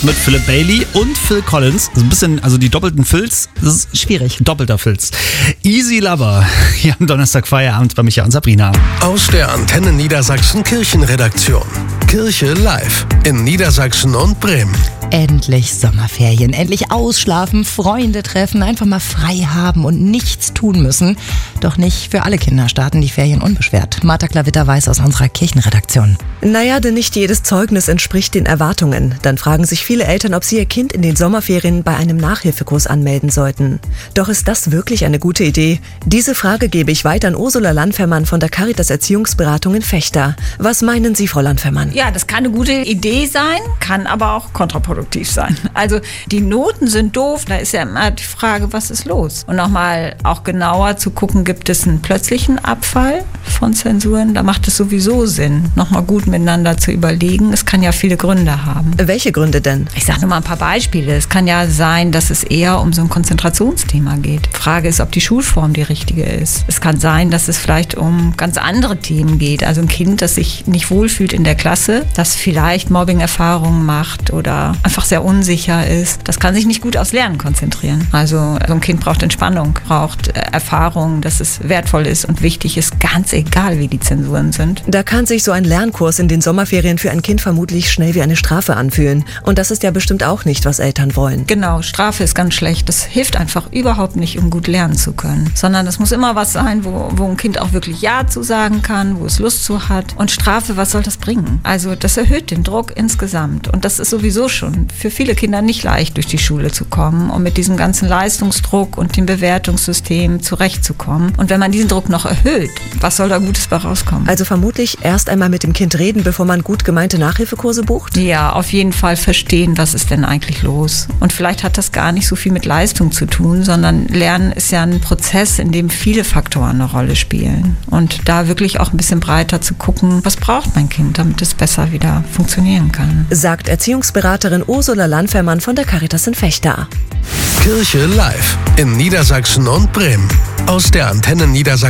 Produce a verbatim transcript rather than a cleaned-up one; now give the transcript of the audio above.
mit Philip Bailey und Phil Collins. So ein bisschen, also die doppelten Phils, das ist schwierig. Doppelter Phils. Easy Lover, hier am Donnerstag Feierabend bei Micha und Sabrina. Aus der Antenne Niedersachsen Kirchenredaktion. Kirche live in Niedersachsen und Bremen. Endlich Sommerferien, endlich ausschlafen, Freunde treffen, einfach mal frei haben und nichts tun müssen. Doch nicht für alle Kinder starten die Ferien unbeschwert. Martha Klavitter weiß aus unserer Kirchenredaktion. Naja, denn nicht jedes Zeugnis entspricht den Erwartungen. Dann fragen sich viele Eltern, ob sie ihr Kind in den Sommerferien bei einem Nachhilfekurs anmelden sollten. Doch ist das wirklich eine gute Idee? Diese Frage gebe ich weiter an Ursula Landfermann von der Caritas Erziehungsberatung in Vechta. Was meinen Sie, Frau Landfermann? Ja, das kann eine gute Idee sein, kann aber auch kontraproduktiv sein. Also die Noten sind doof, da ist ja immer die Frage, was ist los? Und nochmal auch genauer zu gucken, gibt es einen plötzlichen Abfall von Zensuren? Da macht es sowieso Sinn, nochmal gut miteinander zu überlegen. Es kann ja viele Gründe haben. Welche Gründe denn? Ich sage nur mal ein paar Beispiele. Es kann ja sein, dass es eher um so ein Konzentrationsthema geht. Die Frage ist, ob die Schulform die richtige ist. Es kann sein, dass es vielleicht um ganz andere Themen geht. Also ein Kind, das sich nicht wohlfühlt in der Klasse, das vielleicht Mobbing-Erfahrungen macht oder einfach sehr unsicher ist. Das kann sich nicht gut aufs Lernen konzentrieren. Also so ein Kind braucht Entspannung, braucht äh, Erfahrung, dass es wertvoll ist und wichtig ist, ganz egal, wie die Zensuren sind. Da kann sich so ein Lernkurs in den Sommerferien für ein Kind vermutlich schnell wie eine Strafe anfühlen. Und das ist ja bestimmt auch nicht, was Eltern wollen. Genau, Strafe ist ganz schlecht. Das hilft einfach überhaupt nicht, um gut lernen zu können. Sondern es muss immer was sein, wo, wo ein Kind auch wirklich Ja zu sagen kann, wo es Lust zu hat. Und Strafe, was soll das bringen? Also das erhöht den Druck insgesamt. Und das ist sowieso schon für viele Kinder nicht leicht, durch die Schule zu kommen und mit diesem ganzen Leistungsdruck und dem Bewertungssystem zurechtzukommen. Und wenn man diesen Druck noch erhöht, was soll da Gutes bei rauskommen? Also vermutlich erst einmal mit dem Kind reden, bevor man gut gemeinte Nachhilfekurse bucht? Ja, auf jeden Fall verstehen, was ist denn eigentlich los. Und vielleicht hat das gar nicht so viel mit Leistung zu tun, sondern Lernen ist ja ein Prozess, in dem viele Faktoren eine Rolle spielen. Und da wirklich auch ein bisschen breiter zu gucken, was braucht mein Kind, damit es besser wieder funktionieren kann. Sagt Erziehungsberaterin Ursula Landfermann von der Caritas in Vechta. Kirche live in Niedersachsen und Bremen. Aus der Antenne Niedersachsen.